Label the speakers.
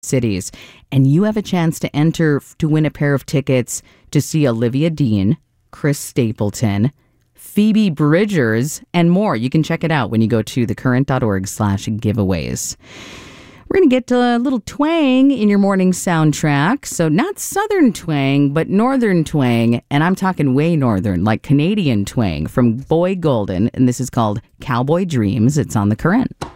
Speaker 1: cities. And you have a chance to enter to win a pair of tickets to see Olivia Dean, Chris Stapleton, Phoebe Bridgers, and more. You can check it out when you go to thecurrent.org/giveaways. We're going to get a little twang in your morning soundtrack. So not southern twang, but northern twang. And I'm talking way northern, like Canadian twang from Boy Golden. And this is called Cowboy Dreams. It's on The Current.